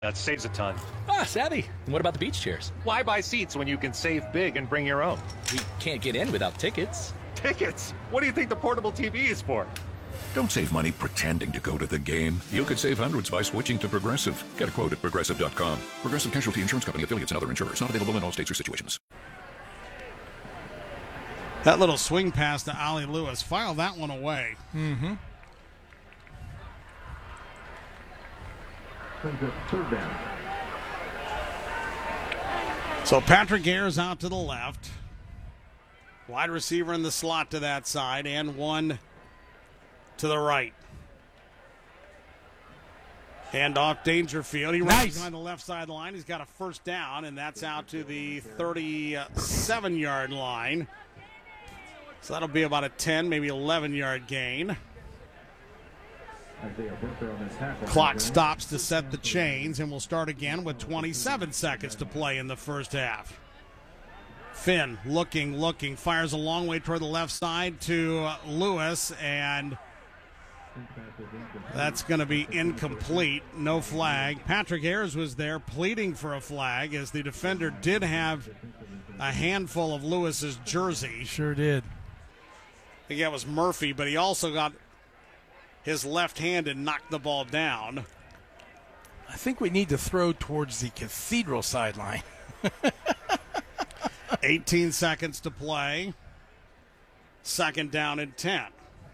That saves a ton. Ah, savvy. And what about the beach chairs? Why buy seats when you can save big and bring your own? We can't get in without tickets. Tickets? What do you think the portable TV is for? Don't save money pretending to go to the game. You could save hundreds by switching to Progressive. Get a quote at Progressive.com. Progressive Casualty Insurance Company, affiliates, and other insurers. Not available in all states or situations. That little swing pass to Ollie Lewis. File that one away. Mm-hmm. Third down. So Patrick Ayers out to the left. Wide receiver in the slot to that side, and one to the right. Hand off Dangerfield. He runs on the left side line. He's got a first down, and that's out to the 37-yard line. So that'll be about a 10, maybe 11-yard gain. Clock stops to set the chains, and we'll start again with 27 seconds to play in the first half. Finn looking, fires a long way toward the left side to Lewis, and that's going to be incomplete. No flag. Patrick Ayers was there pleading for a flag, as the defender did have a handful of Lewis's jersey. Sure did. I think that was Murphy, but he also got his left hand and knocked the ball down. I think we need to throw towards the Cathedral sideline. 18 seconds to play. Second down and 10.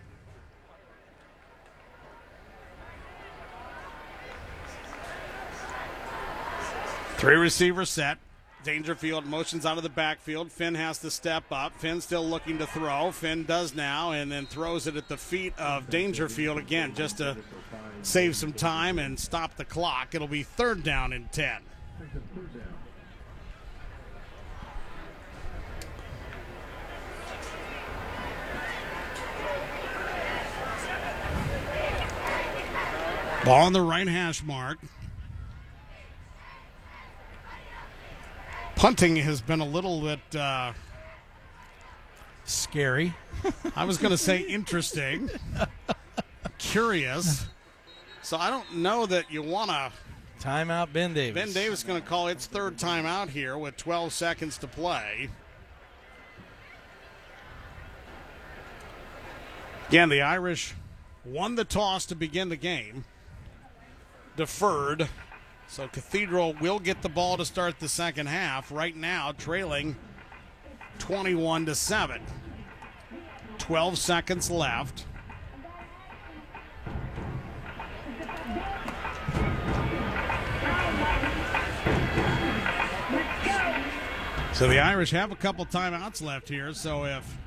Three receivers set. Dangerfield motions out of the backfield. Finn has to step up. Finn still looking to throw. Finn does now, and then throws it at the feet of Dangerfield again, just to save some time and stop the clock. It'll be third down and 10. Ball on the right hash mark. Punting has been a little bit scary. I was going to say interesting, curious. So I don't know that you want to. Timeout, Ben Davis. Ben Davis is going to call its third timeout here with 12 seconds to play. Again, the Irish won the toss to begin the game. Deferred. So Cathedral will get the ball to start the second half. Right now, trailing 21-7. 12 seconds left. So the Irish have a couple timeouts left here. So if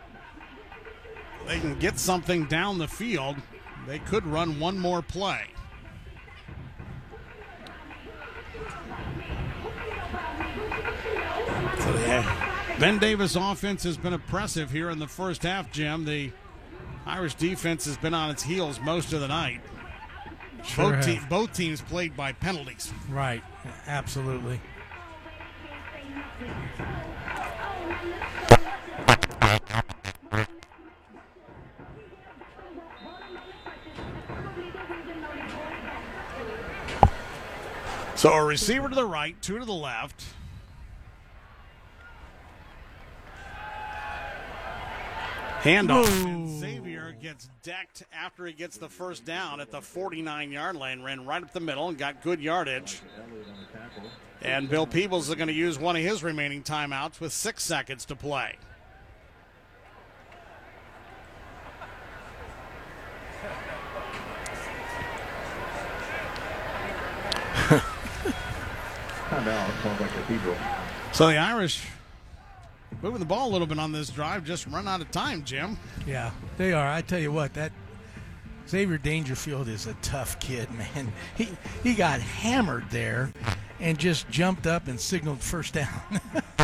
they can get something down the field, they could run one more play. Ben Davis' offense has been impressive here in the first half, Jim. The Irish defense has been on its heels most of the night. Sure both teams played by penalties. Right, absolutely. So a receiver to the right, two to the left. Handoff, and Xavier gets decked after he gets the first down at the 49-yard line. Ran right up the middle and got good yardage. And Bill Peebles is going to use one of his remaining timeouts with 6 seconds to play. So the Irish moving the ball a little bit on this drive, just run out of time, Jim. Yeah, they are. I tell you what, that Xavier Dangerfield is a tough kid, man. He got hammered there and just jumped up and signaled first down.